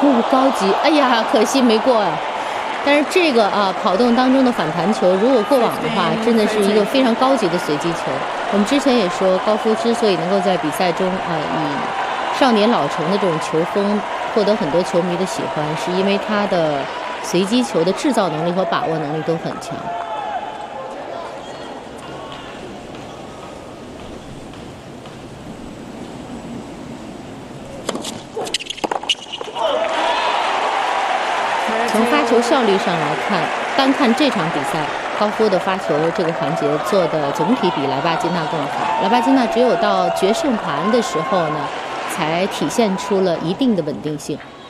高级，哎呀，可惜没过啊。但是这个跑动当中的反弹球，如果过网的话，真的是一个非常高级的随机球。我们之前也说，高夫之所以能够在比赛中以少年老成的这种球风获得很多球迷的喜欢，是因为他的随机球的制造能力和把握能力都很强。从发球效率上来看，单看这场比赛，高夫的发球这个环节做的总体比莱巴金纳更好。莱巴金纳只有到决胜盘的时候呢，才体现出了一定的稳定性。